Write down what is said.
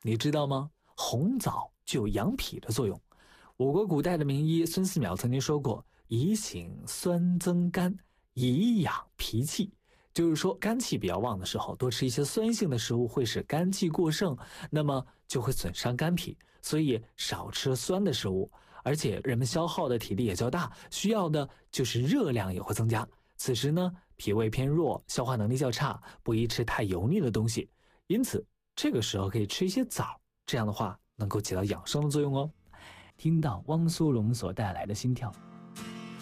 你知道吗？红枣具有养脾的作用。我国古代的名医孙思邈曾经说过，宜醒酸增甘，以养脾气。就是说肝气比较旺的时候，多吃一些酸性的食物会使肝气过剩，那么就会损伤肝脾，所以少吃酸的食物。而且人们消耗的体力也较大，需要的就是热量也会增加。此时呢，脾胃偏弱，消化能力较差，不宜吃太油腻的东西。因此这个时候可以吃一些枣，这样的话能够起到养生的作用哦。听到汪苏泷所带来的心跳，